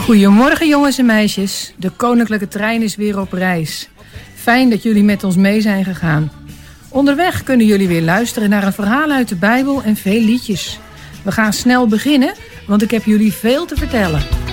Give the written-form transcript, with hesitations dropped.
Goedemorgen jongens en meisjes. De koninklijke trein is weer op reis. Fijn dat jullie met ons mee zijn gegaan. Onderweg kunnen jullie weer luisteren naar een verhaal uit de Bijbel en veel liedjes. We gaan snel beginnen, want ik heb jullie veel te vertellen.